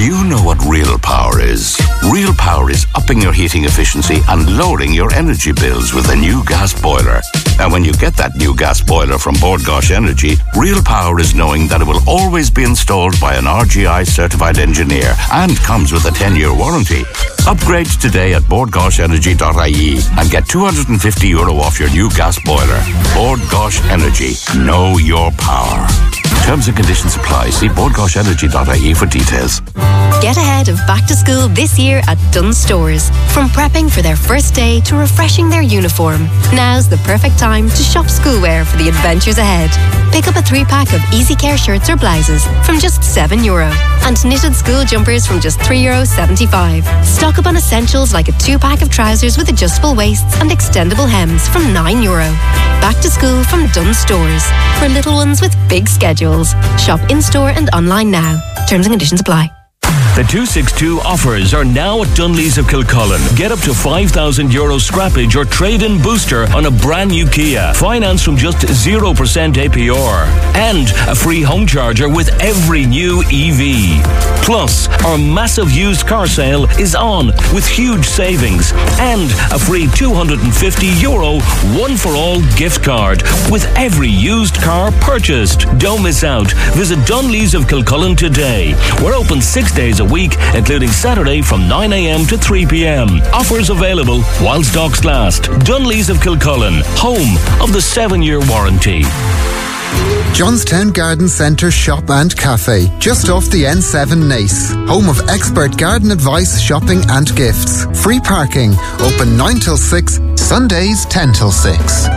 you know what real power is? Real power is upping your heating efficiency and lowering your energy bills with a new gas boiler. And when you get that new gas boiler from Bord Gáis Energy, real power is knowing that it will always be installed by an RGI certified engineer and comes with a 10-year warranty. Upgrade today at bordgaisenergy.ie and get €250 off your new gas boiler. Bord Gáis Energy. Know your power. Terms and conditions apply. See bordgaisenergy.ie for details. Get ahead of back to school this year at Dunnes Stores. From prepping for their first day to refreshing their uniform, now's the perfect time to shop schoolwear for the adventures ahead. Pick up a 3-pack of Easy Care shirts or blouses from just €7 and knitted school jumpers from just €3.75. Stock up on essentials like a 2-pack of trousers with adjustable waists and extendable hems from €9. Back to school from Dunnes Stores. For little ones with big schedules. Shop in-store and online now. Terms and conditions apply. The 262 offers are now at Dunlees of Kilcullen. Get up to €5,000 scrappage or trade-in booster on a brand new Kia. Finance from just 0% APR. And a free home charger with every new EV. Plus, our massive used car sale is on with huge savings. And a free €250 one-for-all gift card with every used car purchased. Don't miss out. Visit Dunlees of Kilcullen today. We're open 6 days a week, including Saturday from 9 a.m. to 3 p.m. Offers available while stocks last. Dunlees of Kilcullen, home of the 7-year warranty. Johnstown Garden Centre Shop and Cafe, just off the N7 Nace. Home of expert garden advice, shopping and gifts. Free parking, open 9 till 6, Sundays 10 till 6.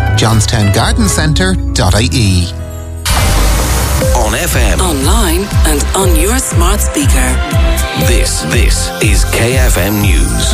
johnstowngardencentre.ie. On FM, online and on your smart speaker. This is KFM News.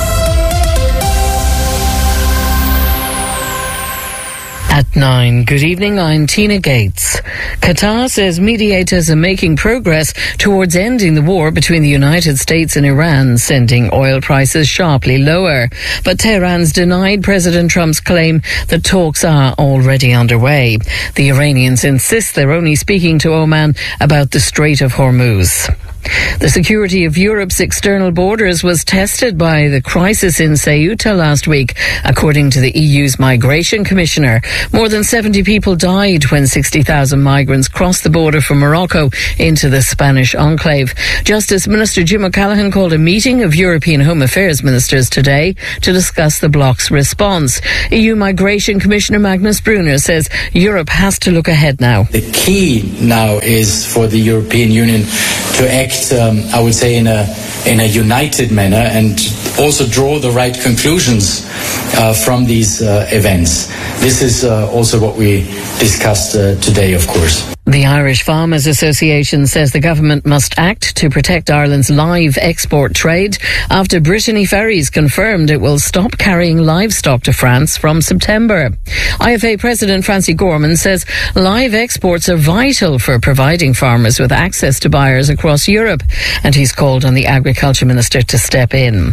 At 9. Good evening, I'm Tina Gates. Qatar says mediators are making progress towards ending the war between the United States and Iran, sending oil prices sharply lower. But Tehran's denied President Trump's claim that talks are already underway. The Iranians insist they're only speaking to Oman about the Strait of Hormuz. The security of Europe's external borders was tested by the crisis in Ceuta last week, according to the EU's Migration Commissioner. More than 70 people died when 60,000 migrants crossed the border from Morocco into the Spanish enclave. Justice Minister Jim O'Callaghan called a meeting of European Home Affairs ministers today to discuss the bloc's response. EU Migration Commissioner Magnus Brunner says Europe has to look ahead now. The key now is for the European Union to act, I would say, in a united manner and also draw the right conclusions from these events. This is also what we discussed today, of course. The Irish Farmers Association says the government must act to protect Ireland's live export trade after Brittany Ferries confirmed it will stop carrying livestock to France from September. IFA President Francie Gorman says live exports are vital for providing farmers with access to buyers across Europe, and he's called on the Agriculture Minister to step in.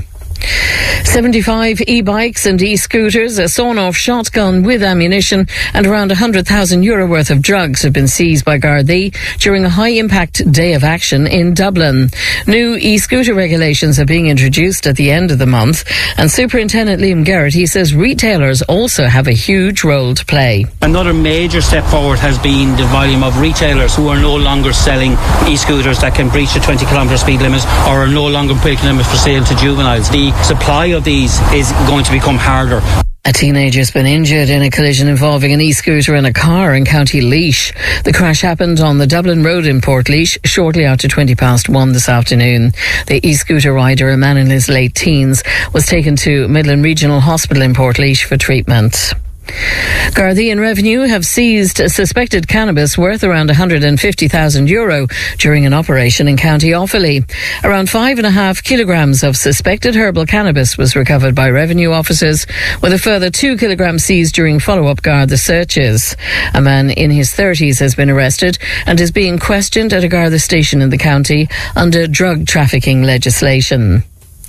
75 e-bikes and e-scooters, a sawn-off shotgun with ammunition and around €100,000 worth of drugs have been seized by Gardaí during a high-impact day of action in Dublin. New e-scooter regulations are being introduced at the end of the month, and Superintendent Liam Garrity says retailers also have a huge role to play. Another major step forward has been the volume of retailers who are no longer selling e-scooters that can breach the 20km speed limit or are no longer making them for sale to juveniles. The supply of these is going to become harder. A teenager's been injured in a collision involving an e-scooter and a car in County Laois. The crash happened on the Dublin Road in Portlaoise shortly after 1:20 this afternoon. The e-scooter rider, a man in his late teens, was taken to Midland Regional Hospital in Portlaoise for treatment. Gardaí and Revenue have seized suspected cannabis worth around €150,000 during an operation in County Offaly. Around 5.5 kilograms of suspected herbal cannabis was recovered by Revenue officers, with a further 2 kilograms seized during follow-up Garda searches. A man in his 30s has been arrested and is being questioned at a Garda station in the county under drug trafficking legislation.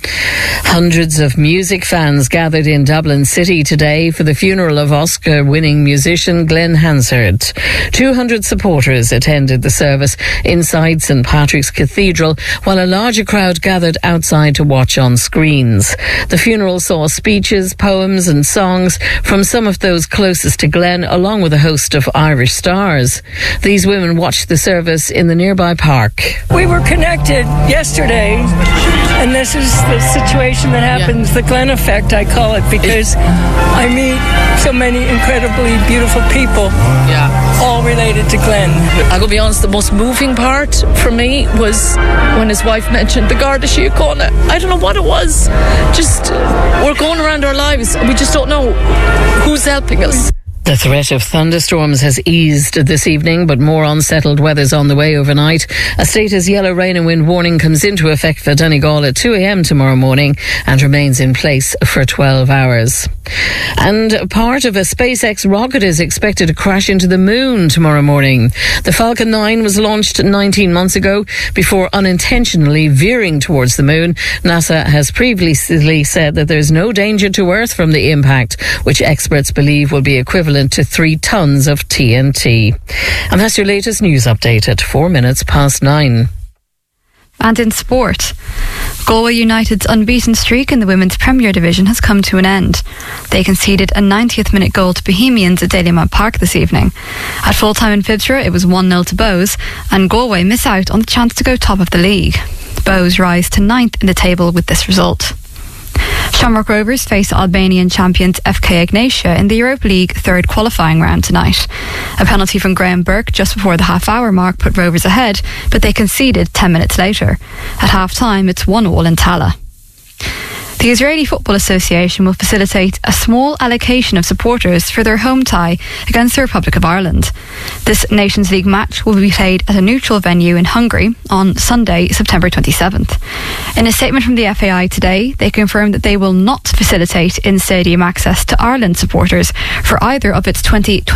Hundreds of music fans gathered in Dublin City today for the funeral of Oscar-winning musician Glenn Hansard. 200 supporters attended the service inside St Patrick's Cathedral, while a larger crowd gathered outside to watch on screens. The funeral saw speeches, poems and songs from some of those closest to Glenn, along with a host of Irish stars. These women watched the service in the nearby park. We were connected yesterday, and this is the situation that happens, the Glenn effect, I call it, because I meet so many incredibly beautiful people, all related to Glenn. I will be honest, the most moving part for me was when his wife mentioned the Garda Síochána. I don't know what it was. Just, we're going around our lives, we just don't know who's helping us. The threat of thunderstorms has eased this evening, but more unsettled weather's on the way overnight. A status yellow rain and wind warning comes into effect for Donegal at 2 a.m. tomorrow morning and remains in place for 12 hours. And part of a SpaceX rocket is expected to crash into the moon tomorrow morning. The Falcon 9 was launched 19 months ago before unintentionally veering towards the moon. NASA has previously said that there's no danger to Earth from the impact, which experts believe will be equivalent to 3 tons of TNT. And that's your latest news update at 9:04. And in sport, Galway United's unbeaten streak in the Women's Premier Division has come to an end. They conceded a 90th minute goal to Bohemians at Dalymount Park this evening. At full time in Phibsborough, it was 1-0 to Bows, and Galway miss out on the chance to go top of the league. Bows rise to 9th in the table with this result. Shamrock Rovers face Albanian champions FK Ignatia in the Europa League third qualifying round tonight. A penalty from Graham Burke just before the half-hour mark put Rovers ahead, but they conceded 10 minutes later. At half-time, it's 1-1 in Tala. The Israeli Football Association will facilitate a small allocation of supporters for their home tie against the Republic of Ireland. This Nations League match will be played at a neutral venue in Hungary on Sunday, September 27th. In a statement from the FAI today, they confirmed that they will not facilitate in-stadium access to Ireland supporters for either of its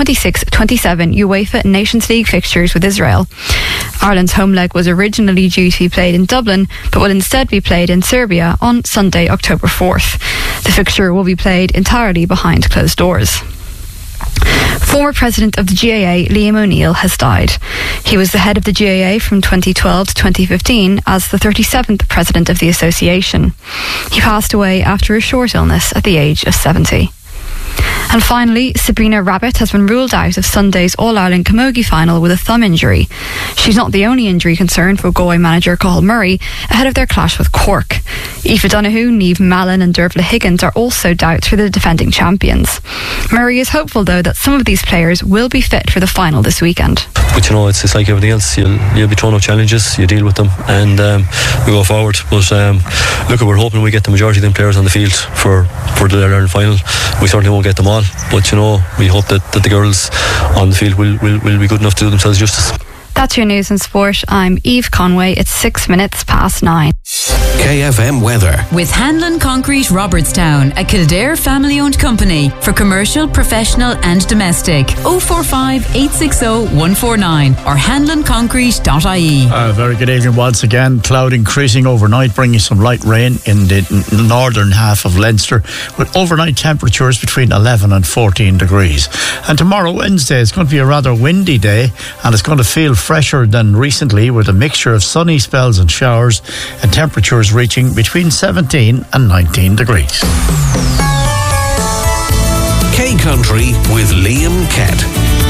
2026-27 UEFA Nations League fixtures with Israel. Ireland's home leg was originally due to be played in Dublin, but will instead be played in Serbia on Sunday, October 4th. The fixture will be played entirely behind closed doors. Former president of the GAA, Liam O'Neill, has died. He was the head of the GAA from 2012 to 2015 as the 37th president of the association. He passed away after a short illness at the age of 70. And finally, Sabrina Rabbit has been ruled out of Sunday's All-Ireland Camogie final with a thumb injury. She's not the only injury concern for Galway manager Cathal Murray ahead of their clash with Cork. Aoife Donoghue, Niamh Mallon and Dervla Higgins are also doubts for the defending champions. Murray is hopeful, though, that some of these players will be fit for the final this weekend. But you know, it's like everything else. You'll be thrown out challenges, you deal with them, and we go forward. But look, we're hoping we get the majority of them players on the field for the Ireland final. We certainly won't get them all, but you know, we hope that the girls on the field will be good enough to do themselves justice. That's your news and sport. I'm Eve Conway. It's 9:06. KFM weather. With Hanlon Concrete Robertstown, a Kildare family-owned company for commercial, professional and domestic. 045 860 149 or hanlonconcrete.ie. Very good evening once again. Cloud increasing overnight, bringing some light rain in the northern half of Leinster, with overnight temperatures between 11 and 14 degrees. And tomorrow, Wednesday, is going to be a rather windy day, and it's going to feel fresher than recently, with a mixture of sunny spells and showers, and temperatures reaching between 17 and 19 degrees. K Country with Liam Kett.